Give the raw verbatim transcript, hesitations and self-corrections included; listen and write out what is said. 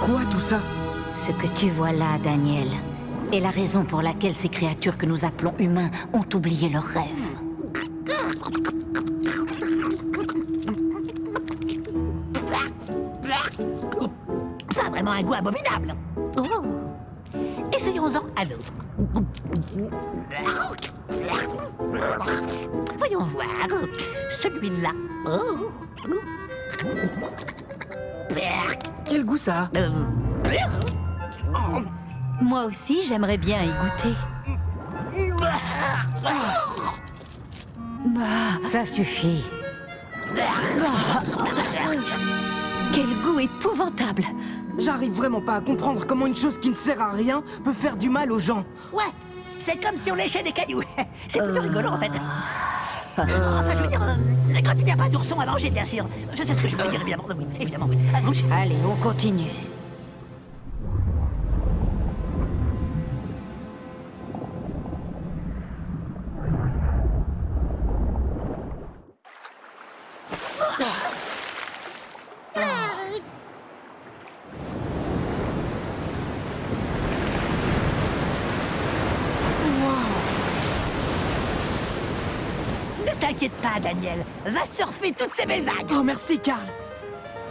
quoi tout ça? Ce que tu vois là, Daniel, est la raison pour laquelle ces créatures que nous appelons humains ont oublié leurs rêves. Ça a vraiment un goût abominable. Oh. Essayons-en à l'autre. Voyons voir. Celui-là. Oh. Quel goût ça a? Euh. Moi aussi, j'aimerais bien y goûter. Ça suffit. Quel goût épouvantable! J'arrive vraiment pas à comprendre comment une chose qui ne sert à rien peut faire du mal aux gens. Ouais, c'est comme si on léchait des cailloux. C'est plutôt rigolo en fait. Enfin, je veux dire, euh, quand il n'y a pas d'ourson à manger, bien sûr. Je sais ce que je veux dire, évidemment. Oui, évidemment. Ah, oui. Allez, on continue. Ne t'inquiète pas, Daniel. Va surfer toutes ces belles vagues. Oh merci Karl.